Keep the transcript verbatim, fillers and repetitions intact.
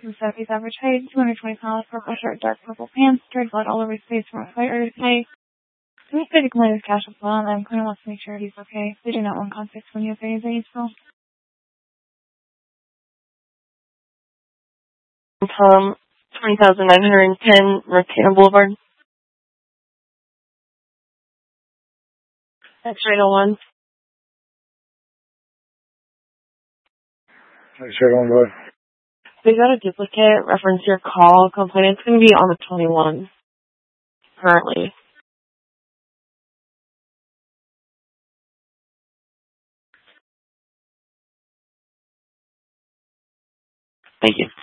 from Sophie's average height, two hundred twenty pounds, purple shirt, dark purple pants, dried blood all over his face from a fight earlier today. So he's going to complain his cash as well, and I'm going to want to make sure he's okay. They do not want context when you have any days, so. Tom, twenty thousand nine hundred ten, Mercantile Boulevard. X-ray oh one. X-ray oh one. They got a duplicate, reference your call, complaint. It's going to be on the twenty-one, currently. Thank you.